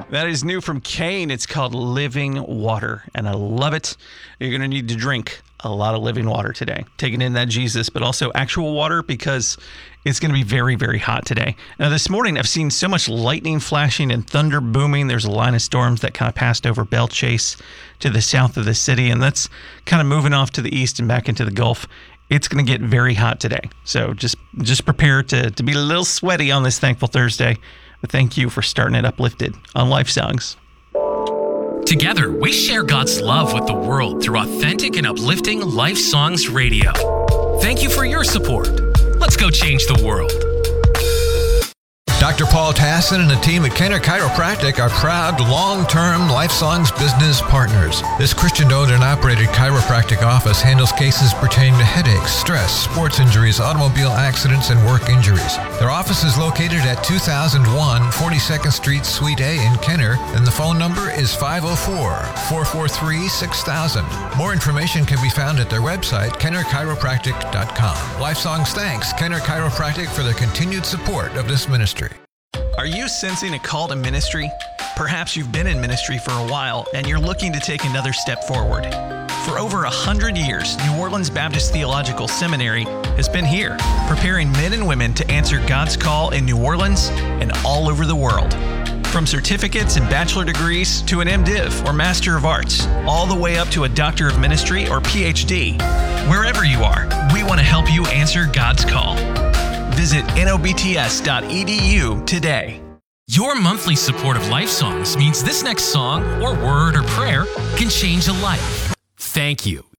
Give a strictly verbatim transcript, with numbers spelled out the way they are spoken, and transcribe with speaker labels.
Speaker 1: That is new from Kane. It's called Living Water, and I love it. You're going to need to drink a lot of living water today. Taking in that Jesus, but also actual water, because it's going to be very, very hot today. Now, this morning, I've seen so much lightning flashing and thunder booming. There's a line of storms that kind of passed over Belle Chase to the south of the city, and that's kind of moving off to the east and back into the Gulf. It's going to get very hot today. So just just prepare to, to be a little sweaty on this Thankful Thursday. But thank you for starting it uplifted on Life Songs.
Speaker 2: Together, we share God's love with the world through authentic and uplifting Life Songs Radio. Thank you for your support. Let's go change the world.
Speaker 3: Doctor Paul Tassin and the team at Kenner Chiropractic are proud long-term Life Songs business partners. This Christian-owned and operated chiropractic office handles cases pertaining to headaches, stress, sports injuries, automobile accidents, and work injuries. Their office is located at two thousand one forty-second Street, Suite A in Kenner, and the phone number is five oh four, four four three, six thousand. More information can be found at their website, kenner chiropractic dot com. Life Songs thanks Kenner Chiropractic for their continued support of this ministry.
Speaker 1: Are you sensing a call to ministry? Perhaps you've been in ministry for a while and you're looking to take another step forward. For over a hundred years, New Orleans Baptist Theological Seminary has been here, preparing men and women to answer God's call in New Orleans and all over the world. From certificates and bachelor degrees to an MDiv or Master of Arts, all the way up to a Doctor of Ministry or P H D. Wherever you are, we want to help you answer God's call. Visit N O B T S dot E D U today.
Speaker 2: Your monthly support of Life Songs means this next song or word or prayer can change a life. Thank you.